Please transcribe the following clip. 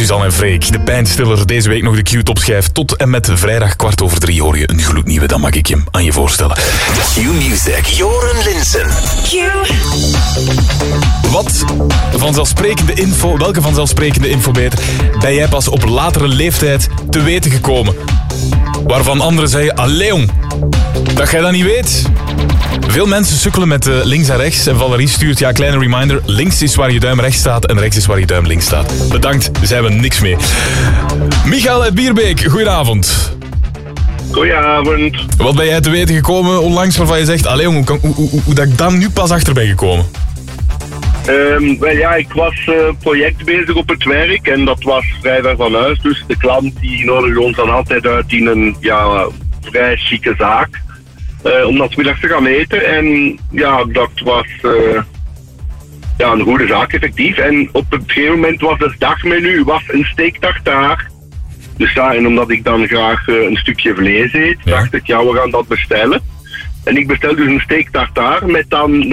Suzanne en Freek. De pijnstiller, deze week nog de Q-topschijf. Tot en met vrijdag 2:15 hoor je een gloednieuwe. Dan mag ik je aan je voorstellen. Q-Music, Joren Linssen. Welke vanzelfsprekende info beter ben jij pas op latere leeftijd te weten gekomen? Waarvan anderen zeggen, allee jong, dat jij dat niet weet. Veel mensen sukkelen met links en rechts. En Valerie stuurt, kleine reminder, links is waar je duim rechts staat en rechts is waar je duim links staat. Bedankt, daar zijn we niks mee. Michael uit Bierbeek, goedenavond. Goedenavond. Wat ben jij te weten gekomen onlangs waarvan je zegt, allee jong, hoe dat ik daar nu pas achter ben gekomen? Ik was project bezig op het werk en dat was vrij ver van huis. Dus de klant die nodigde ons dan altijd uit in een vrij chique zaak. Om dat 's middags te gaan eten. En dat was een goede zaak effectief. En op een gegeven moment was het dagmenu een steak tartare. Dus en omdat ik dan graag een stukje vlees eet, dacht ik, we gaan dat bestellen. En ik bestel dus een steak tartare met dan